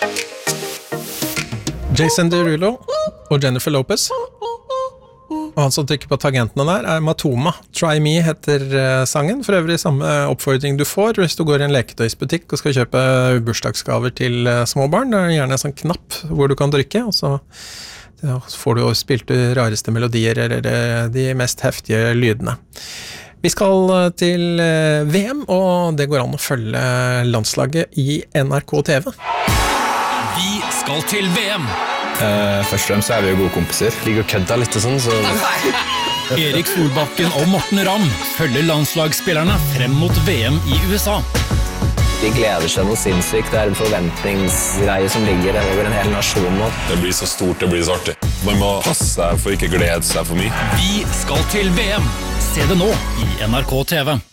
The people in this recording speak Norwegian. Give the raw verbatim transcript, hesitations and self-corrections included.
Jason Derulo og Jennifer Lopez. Og han som trykker på tangentene der er Matoma. Try Me heter uh, sangen. For øvrig samme oppfordring du får hvis du går i en leketøysbutikk og skal kjøpe bursdagsgaver til uh, små barn. Det er gjerne en sånn knapp hvor du kan trykke, og så ja, får du jo spilt de rareste melodier eller uh, de mest heftige lydene. Vi skal uh, til uh, V M, og det går an å følge landslaget i N R K T V. Vi skal til V M. Uh, først og fremst så er vi jo gode kompiser. Ligger og kødder litt og sånn, så... Erik Solbakken og Morten Ramm følger landslagsspillerne frem mot V M i U S A. De gleder seg noe sinnssykt. Det er en forventningsgreie som ligger over en hel nasjon nå. Det blir så stort, det blir så artig. Man må passe seg for ikke glede seg for mye. Vi skal til V M. Se det nå i N R K T V.